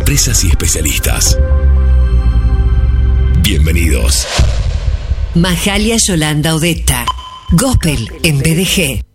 empresas y especialistas. Bienvenidos. Mahalia Yolanda Odetta. Gospel en BDG.